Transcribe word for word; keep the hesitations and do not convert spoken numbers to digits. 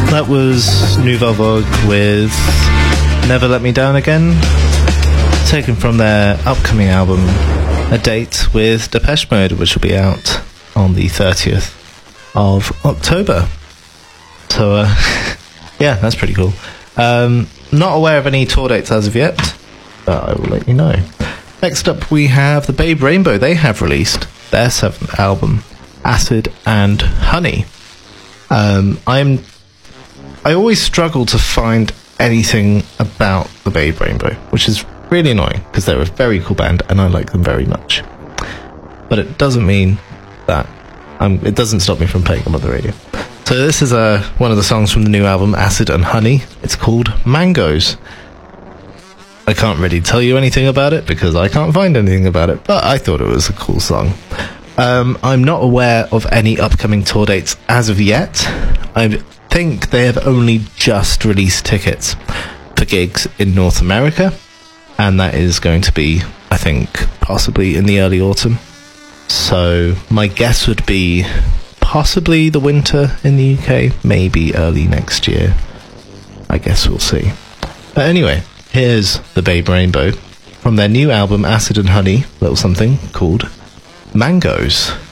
That was Nouvelle Vogue with Never Let Me Down Again, taken from their upcoming album, A Date with Depeche Mode, which will be out on the thirtieth of October. So, uh, yeah, that's pretty cool. Um, not aware of any tour dates as of yet, but I will let you know. Next up, we have the Babe Rainbow. They have released their seventh album, Acid and Honey. Um, I'm... I always struggle to find anything about the Babe Rainbow, which is really annoying, because they're a very cool band, and I like them very much. But it doesn't mean that... Um, it doesn't stop me from playing them on the radio. So this is uh, one of the songs from the new album, Acid and Honey. It's called Mangoes. I can't really tell you anything about it, because I can't find anything about it, but I thought it was a cool song. Um, I'm not aware of any upcoming tour dates as of yet. I think they have only just released tickets for gigs in North America, and that is going to be, I think, possibly in the early autumn. So my guess would be possibly the winter in the U K, maybe early next year. I guess we'll see. But anyway, here's the Babe Rainbow from their new album Acid and Honey, little something called Mangoes.